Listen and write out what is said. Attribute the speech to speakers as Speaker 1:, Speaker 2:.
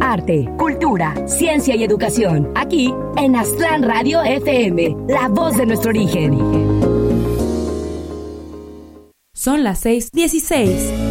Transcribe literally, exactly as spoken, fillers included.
Speaker 1: arte, cultura, ciencia y educación. Aquí en Aztlán Radio F M, la voz de nuestro origen.
Speaker 2: Son las seis dieciséis.